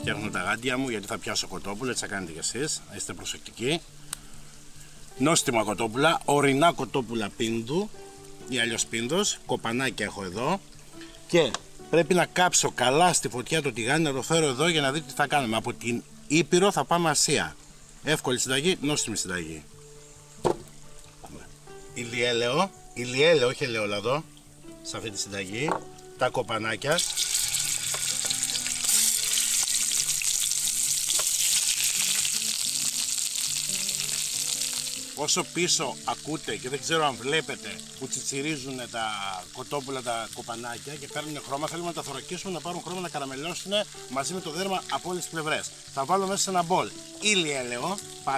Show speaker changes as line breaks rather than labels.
φτιάχνω τα γάντια μου γιατί θα πιάσω κοτόπουλα, έτσι θα κάνετε κι εσείς, να είστε προσεκτικοί. Νόστιμα κοτόπουλα, ορεινά κοτόπουλα πίνδου ή αλλιώς πίνδος, κοπανάκια έχω εδώ. Και πρέπει να κάψω καλά στη φωτιά το τηγάνι, να το φέρω εδώ για να δείτε τι θα κάνουμε. Από την Ήπειρο θα πάμε Ασία. Εύκολη συνταγή, νόστιμη συνταγή. Ηλιέλαιο, όχι ελαιόλαδο, σε αυτή τη συνταγή. Τα κοπανάκια. Όσο πίσω ακούτε και δεν ξέρω αν βλέπετε που τσιτσιρίζουν τα κοτόπουλα, τα κοπανάκια και παίρνουν χρώμα, θέλουμε να τα θωρακίσουμε, να πάρουν χρώμα, να καραμελώσουν μαζί με το δέρμα από όλες τις πλευρές. Θα βάλω μέσα σε ένα μπολ ηλιέλαιο,